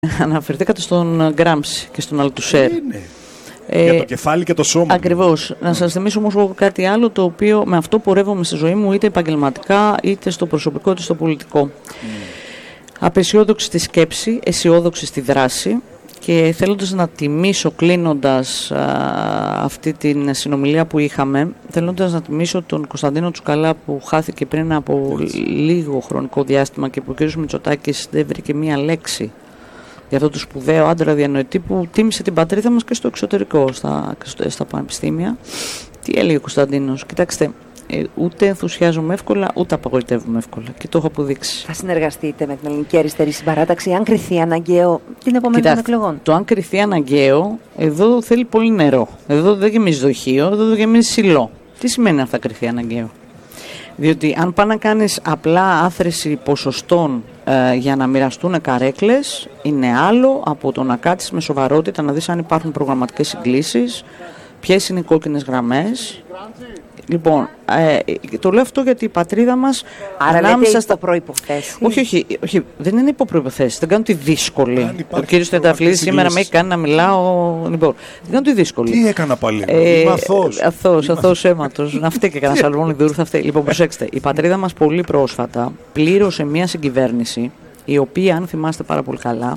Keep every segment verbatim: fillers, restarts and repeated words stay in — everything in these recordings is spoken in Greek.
Αναφερθήκατε στον Γκράμψη και στον Αλτουσέρ. Είναι. Ε, για το κεφάλι και το σώμα. Ακριβώς. Να σας θυμίσω όμως κάτι άλλο, το οποίο με αυτό πορεύομαι στη ζωή μου, είτε επαγγελματικά, είτε στο προσωπικό, είτε στο πολιτικό. Mm. Απεσιόδοξη στη σκέψη, αισιόδοξη στη δράση. Και θέλοντας να τιμήσω, κλείνοντας α, αυτή την συνομιλία που είχαμε, θέλοντας να τιμήσω τον Κωνσταντίνο Τσουκαλά, που χάθηκε πριν από Έτσι. λίγο χρονικό διάστημα και που ο κ. Μητσοτάκης δεν βρήκε μία λέξη για αυτό το σπουδαίο άντρα διανοητή που τίμησε την πατρίδα μας και στο εξωτερικό, στα, στα πανεπιστήμια. Τι έλεγε ο Κωνσταντίνος? Κοιτάξτε, ε, ούτε ενθουσιάζομαι εύκολα, ούτε απογοητεύομαι εύκολα. Και το έχω αποδείξει. Θα συνεργαστείτε με την Ελληνική Αριστερή Συμπαράταξη, αν κριθεί αναγκαίο την επόμενη των εκλογών? Το αν κριθεί αναγκαίο, εδώ θέλει πολύ νερό. Εδώ δεν γεμίζει δοχείο, εδώ δεν γεμίζει σιλό. Τι σημαίνει αν θα κριθεί αναγκαίο? Διότι αν πάνε να κάνεις απλά άθρεση ποσοστών ε, για να μοιραστούν καρέκλες, είναι άλλο από το να κάτσεις με σοβαρότητα, να δεις αν υπάρχουν προγραμματικές συγκλήσεις, ποιες είναι οι κόκκινες γραμμές. Λοιπόν, ε, το λέω αυτό γιατί η πατρίδα μας... Άρα λέτε στα προϋποθέσεις. Όχι, όχι, όχι, δεν είναι υποπροϋποθέσεις, δεν κάνω τη δύσκολη. Ο κύριος Τενταφλίδης σήμερα με έχει κάνει να μιλάω... Λοιπόν, δεν κάνω τη δύσκολη. Τι έκανα πάλι? Ε, Είμαι αθώος. Αθώος, αθώος αίματος. Να φταίει και κανένα Σαλμόνι Δούρου θα φταίει. Λοιπόν, προσέξτε, η πατρίδα μας πολύ πρόσφατα πλήρωσε μια συγκυβέρνηση, η οποία, αν θυμάστε πάρα πολύ καλά,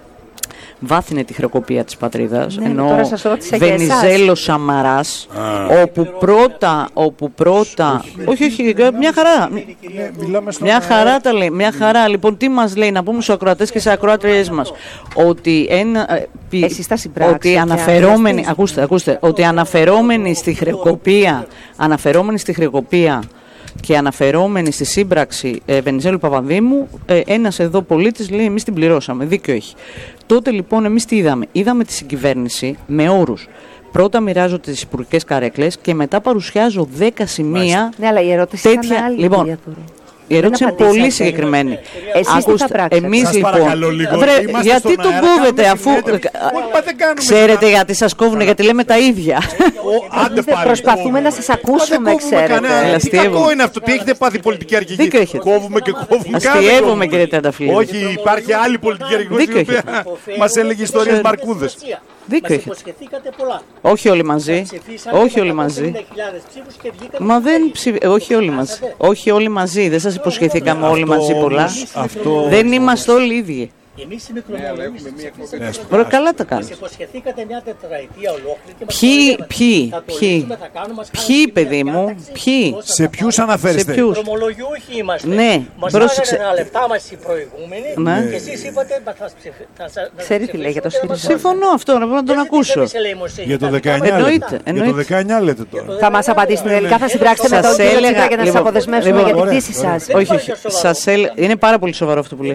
βάθινε τη χρεοκοπία της πατρίδας, ναι, ενώ Βενιζέλος Σαμαράς, όπου πρώτα, όπου πρώτα, όχι, όχι, όχι, μια χαρά, μια χαρά τα λέει, μια χαρά. Λοιπόν, τι μας λέει, να πούμε στους ακροατές και σε ακροάτριες μας, ότι, ένα, ότι αναφερόμενοι, ακούστε, ακούστε, ότι αναφερόμενοι στη χρεοκοπία, αναφερόμενοι στη χρεοκοπία, και αναφερόμενοι στη σύμπραξη ε, Βενιζέλου Παπανδήμου, ε, ένας εδώ πολίτης λέει εμείς την πληρώσαμε, δίκιο έχει. Τότε λοιπόν εμείς τι είδαμε? Είδαμε τη συγκυβέρνηση με όρους. Πρώτα μοιράζω τις υπουργικές καρέκλες και μετά παρουσιάζω δέκα σημεία. Ναι, αλλά η ερώτηση τέτοια... ήταν άλλη. Λοιπόν, η ερώτηση είναι πολύ συγκεκριμένη. Εσείς τι θα πράξετε? Εμείς λοιπόν. Βρε, γιατί τον κόβετε αφού. Ξέρετε γιατί σας κόβουν? Γιατί λέμε τα ίδια. Προσπαθούμε να σας ακούσουμε, ξέρετε. Τι κακό είναι αυτό? Τι έχετε πάθει πολιτική αρχηγή? Κόβουμε και κόβουμε. Αστειεύομαι, κύριε Τενταφλίδη. Όχι, υπάρχει άλλη πολιτική αρχηγή. Μας έλεγε ιστορίες Μαρκούδες. Δίκιο έχετε. Όχι όλοι μαζί. Όχι όλοι μαζί. Μα δεν ψηφίσατε. Όχι όλοι μαζί. Όχι όλοι μαζί. Δεν σας υποσχεθήκαμε όλοι μαζί πολλά. Δεν είμαστε όλοι ίδιοι. Εμείς οι μικρομονωμένοι Ωραία, καλά τα κάνουμε. Μας υποσχεθήκατε μια τετραετία ολόκληρη και μας ποιοι, ποιοι, ποιοι, ποιοι, παιδί μου, ποιοι. Σε ποιους αναφέρεστε? Δρομολογιούχοι είμαστε. Ναι, μας πρόσεξε. Μας τα λεφτά μας οι προηγούμενοι ναι. Και εσείς είπατε θα σας Ξέρει τι λέει για το ΣΥΡΙΖΑ. Συμφωνώ αυτό, να να τον ακούσω. Για το δεκαεννιά λέτε. Για το δεκαεννιά λέτε τώρα. Θα μας απαντήσετε τελικά, θα συμπράξετε με τον κύριο Τσίπρα και να σας αποδεσμεύσουμε για την πτήση σας. Όχι, όχι, είναι πάρα πολύ σοβαρό αυτό που λέει.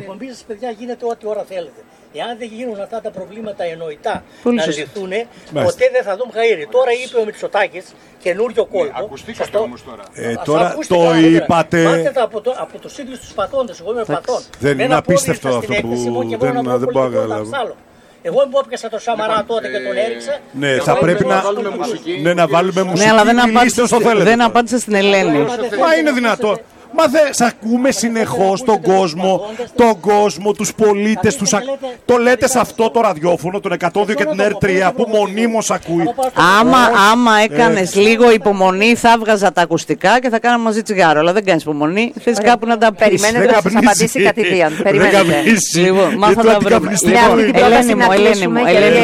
Ώρα θέλετε. Εάν δεν γίνουν αυτά τα προβλήματα εννοητά πολύ να λυθούν, ποτέ δεν θα δούμε χαΐρι. Τώρα είπε ο Μητσοτάκης καινούριο κόλπο. Ε, ακουστήκατε όμως τώρα. Ε, τώρα το είπατε. Μάθετε από, το, από τους ίδιους τους πατώντες. Εγώ είμαι πατών. Δεν είναι απίστευτο αυτό που δεν, δεν μπορώ να καταλάβω. Εγώ μου έπιασα το Σαμαρά τότε και τον έριξα. Ναι, θα πρέπει να βάλουμε μουσική. Ναι, να βάλουμε μουσική. Ναι, αλλά δεν απάντησα στην Ελένη. Μα είναι δυνατό. Μα δεν σ' ακούμε συνεχώς τον κόσμο, τον κόσμο, τους πολίτες, τους α... το λέτε σε αυτό το ραδιόφωνο, τον εκατόν δύο και την Ερ τρία που μονίμως ακούει. Άμα, άμα έκανες ε, λίγο υπομονή θα βγάζα τα ακουστικά και θα κάναμε μαζί τσιγάρο, αλλά δεν κάνεις υπομονή, θες κάπου να τα πεις. Περιμένετε να σας απαντήσει κατηδίαν. Περιμένετε. Λοιπόν, μάθα να βρούμε. Ελένη μου, Ελένη μου,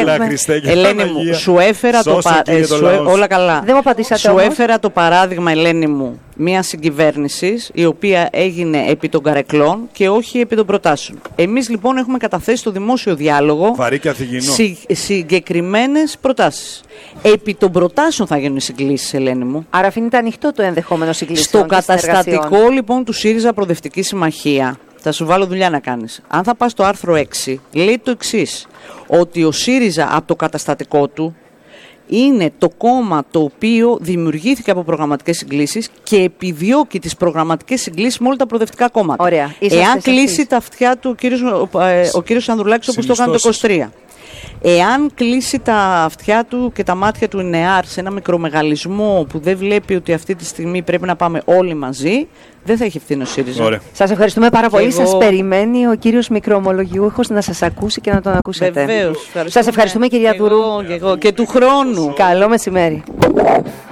Ελένη μου, σου έφερα το παράδειγμα, όλα καλά. Σου έφερα το παράδειγμα, Ελένη μου, μια συγκυβέρνηση η οποία έγινε επί των καρεκλών και όχι επί των προτάσεων. Εμείς λοιπόν έχουμε καταθέσει στο δημόσιο διάλογο συ, συγκεκριμένες προτάσεις. Επί των προτάσεων θα γίνουν οι συγκλήσεις, Ελένη μου. Άρα αφήνεται ανοιχτό το ενδεχόμενο συγκλήσεων. Στο καταστατικό λοιπόν του ΣΥΡΙΖΑ Προοδευτική Συμμαχία, θα σου βάλω δουλειά να κάνεις. Αν θα πας στο άρθρο έξι, λέει το εξής, ότι ο ΣΥΡΙΖΑ από το καταστατικό του είναι το κόμμα το οποίο δημιουργήθηκε από προγραμματικές συγκλήσεις και επιδιώκει τις προγραμματικές συγκλήσεις με όλα τα προοδευτικά κόμματα. Ωραία. Εάν κλείσει τα αυτιά του ο κύριος, ο κύριος Ανδρουλάκης όπως το έκανε το είκοσι τρία. Εάν κλείσει τα αυτιά του και τα μάτια του η ΝΕΑΡ σε ένα μικρομεγαλισμό που δεν βλέπει ότι αυτή τη στιγμή πρέπει να πάμε όλοι μαζί, δεν θα έχει ευθύνη ο ΣΥΡΙΖΑ. Σας ευχαριστούμε πάρα πολύ. Εγώ... Σας περιμένει ο κύριος Μικροομολογιούχος να σας ακούσει και να τον ακούσετε. Βεβαίως. Σας ευχαριστούμε, κυρία Δουρού. Και, εγώ, και του χρόνου. Καλό μεσημέρι.